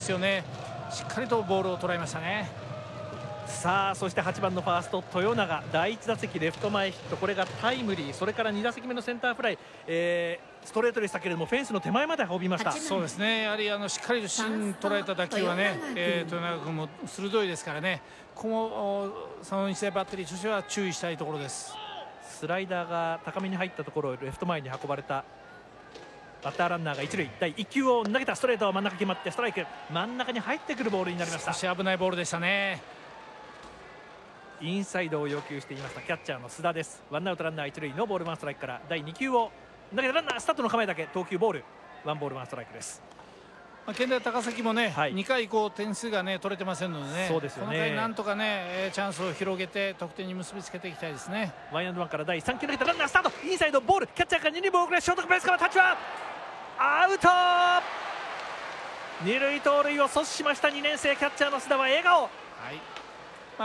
ですよね。しっかりとボールを捉えましたね。 さあそして8番のファースト豊永、第1打席レフト前ヒット、これがタイムリー、それから2打席目のセンターフライ、ストレートでしたけれどもフェンスの手前まで運びました。 そうですね、やはりしっかりと芯捉えた打球はね、豊永君も鋭いですからね、この佐野日大バッテリーとしては注意したいところです。 スライダーが高めに入ったところをレフト前に運ばれた。バッターランナーが一塁、第1球を投げたストレートは真ん中決まってストライク、真ん中に入ってくるボールになりました。 少し危ないボールでしたね。 インサイドを要求していましたキャッチャーの須田です。ワンアウトランナー一塁のボールワンストライクから第2球を投げたランナースタートの構えだけ投球ボール、ワンボールワンストライクです。 健大高崎もね、 はい、 2回以降点数がね取れてませんのでね、 そうですよね、 この回なんとかねチャンスを広げて得点に結びつけていきたいですね。 ワンアンドワンから第3球投げたランナースタート、インサイドボール、キャッチャーが2塁ボールショートベースからタッチはアウト。二塁盗塁を阻止しました2年生キャッチャーの須田は笑顔。 はい、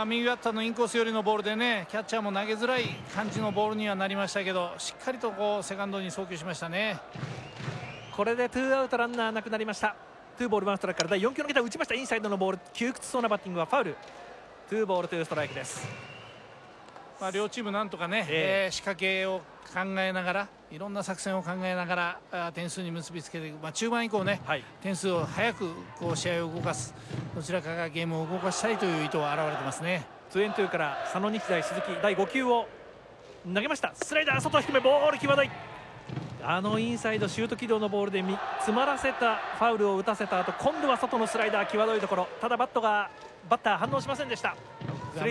右バッターのインコース寄りのボールでねキャッチャーも投げづらい感じのボールにはなりましたけど、しっかりとこうセカンドに送球しましたね。 これでツーアウトランナーなくなりました。ツーボールワンストライクから第4球投げた打ちましたインサイドのボール、窮屈そうなバッティングはファウル。ツーボールツーストライクです。 両チームなんとかね、仕掛けを考えながらいろんな作戦を考えながら点数に結びつけていく、中盤以降ね、はい、点数を早くこう試合を動かす、どちらかがゲームを動かしたいという意図が表れてますね。 2-2から佐野日大鈴木第5球を投げました。スライダー外低めボール際どい、インサイドシュート軌道のボールで詰まらせたファウルを打たせた後、今度は外のスライダー際どいところ、ただバッター反応しませんでした。 はい、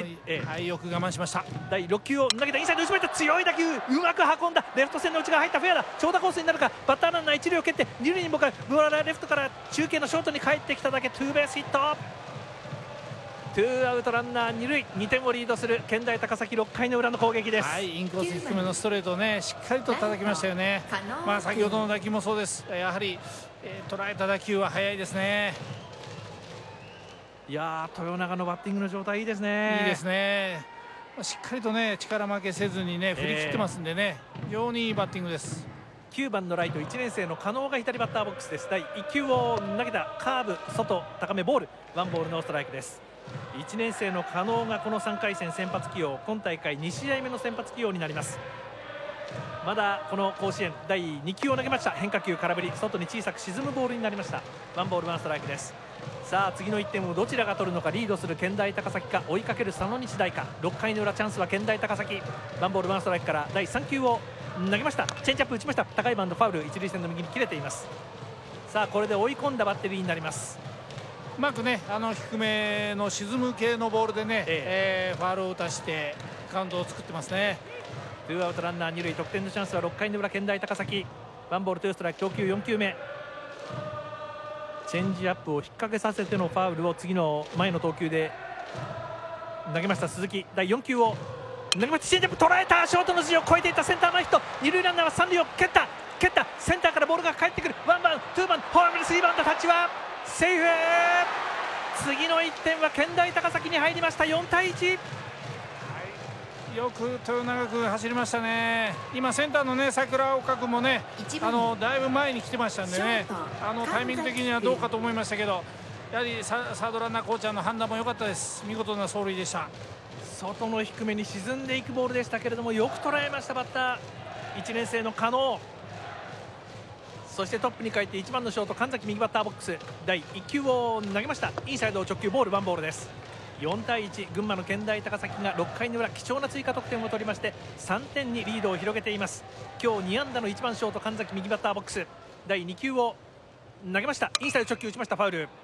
よく我慢しました。 第6球を投げたインサイド打ちました、強い打球うまく運んだ、レフト線の内側入ったフェアだ、長打コースになるか、バッターランナー一塁を蹴って二塁に向かう、ボールはレフトから中継のショートに帰ってきただけ、ツーベースヒット。ツーアウトランナー二塁、2点をリードする健大高崎6回の裏の攻撃です。 はい、インコース低めのストレートをねしっかりと叩きましたよね。先ほどの打球もそうです。やはり、捉えた打球は速いですね。 いやー、豊永のバッティングの状態いいですね。 いいですね。しっかりとね力負けせずにね振り切ってますんでね、非常にいいバッティングです。 9番のライト1年生の加納が左バッターボックスです。第1球を投げたカーブ外高めボール、ワンボールノーストライクです。1年生の加納がこの3回戦先発起用、今大会2試合目の先発起用になります。まだこの甲子園第2球を投げました、変化球空振り外に小さく沈むボールになりました。ワンボールワンストライクです。さあ次の1点をどちらが取るのか、リードする健大高崎か追いかける佐野日大か。6回の裏チャンスは健大高崎、ワンボールワンストライクから第3球を投げました、チェンジアップ打ちました、高いバウンドファウル、一塁線の右に切れています。さあこれで追い込んだバッテリーになります。 うまくね低めの沈む系のボールでね、ファウルを打たしてカウントを作ってますね。 ツーアウトランナー二塁、得点のチャンスは6回の裏健大高崎、ワンボールツーストライク、投球4球目、チェンジアップを引っ掛けさせてのファウルを次の前の投球で投げました鈴木。第4球を投げました、チェンジアップ捉えた、ショートの筋を越えていったセンター前ヒット、二塁ランナーは三塁を蹴ったセンターからボールが返ってくる、ワンバウンドツーバウンドフォアボールスリーバウンドタッチはセーフ。次の1点は健大高崎に入りました。4対1。 よく豊永君走りましたね。今センターのね桜岡君もねだいぶ前に来てましたんでね、タイミング的にはどうかと思いましたけど、やはりサードランナーコーチャーの判断も良かったです。見事な走塁でした。 外の低めに沈んでいくボールでしたけれども、よく捉えましたバッター1年生の加納。そしてトップに帰って1番のショート神崎右バッターボックス、第1球を投げました、インサイド直球ボール、ワンボールです。4対1、群馬の健大高崎が6回の裏貴重な追加得点を取りまして3点にリードを広げています。今日2安打の1番ショート神崎右バッターボックス、第2球を投げました、インサイド直球打ちました、ファウル。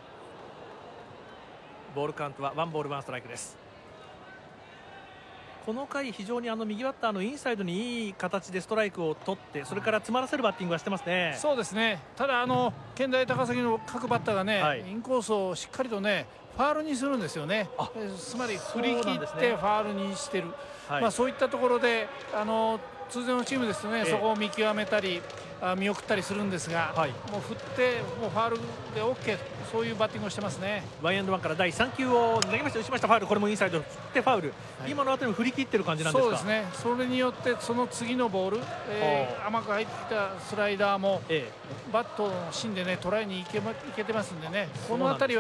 ボールカウントはワンボールワンストライクです。この回非常に右バッターのインサイドにいい形でストライクを取って、それから詰まらせるバッティングはしてますね。 そうですね。ただ健大高崎の各バッターがね、 はい、 インコースをしっかりとねファウルにするんですよね。つまり振り切ってファウルにしてる、そういったところで通常のチームですとね、そこを見極めたり見送ったりするんですが、もう振ってもうファウルで OK、 そういうバッティングをしてますね。 ワンエンドワンから第3球を投げました、打ちました、ファウル。これもインサイド振ってファウル、今のあたりも振り切ってる感じなんですか。 そうですね。それによってその次のボール、甘く入ってきたスライダーも、バットの芯でね捉えにいけてますんでね、このあたりは